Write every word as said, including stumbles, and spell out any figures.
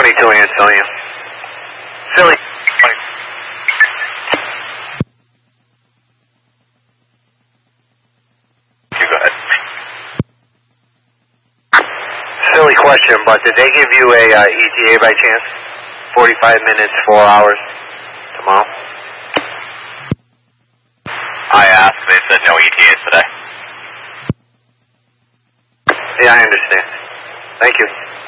twenty-two Ansonia. Philly. You go ahead. Silly question, but did they give you a uh, E T A by chance? forty-five minutes, four hours tomorrow? I asked, they said no E T As today. Yeah, I understand. Thank you.